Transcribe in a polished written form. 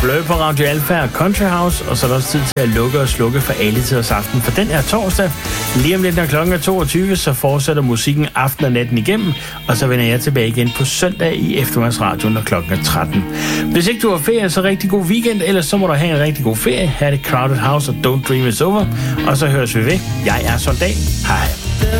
Blø på Radio Alfa og Country House, og så er der også tid til at lukke og slukke for alle tiders aften. For den er torsdag. Lige om lidt, når klokken er 22, så fortsætter musikken aften og natten igennem, og så vender jeg tilbage igen på søndag i eftermiddagsradioen, når klokken er 13. Hvis ikke du har ferie, så rigtig god weekend, ellers så må du have en rigtig god ferie. Her er det Crowded House og Don't Dream It's Over, og så høres vi ved. Jeg er Soldat. Hej.